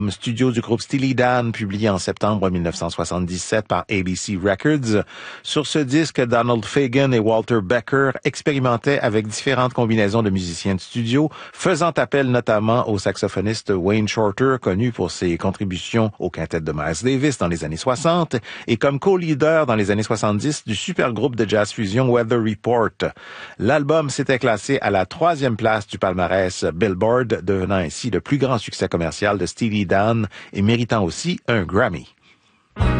Studio du groupe Steely Dan, publié en septembre 1977 par ABC Records. Sur ce disque, Donald Fagen et Walter Becker expérimentaient avec différentes combinaisons de musiciens de studio, faisant appel notamment au saxophoniste Wayne Shorter, connu pour ses contributions au quintet de Miles Davis dans les années 60, et comme co-leader dans les années 70 du super groupe de jazz fusion Weather Report. L'album s'était classé à la 3e place du palmarès Billboard, devenant ainsi le plus grand succès commercial de Steely Dan et méritant aussi un Grammy.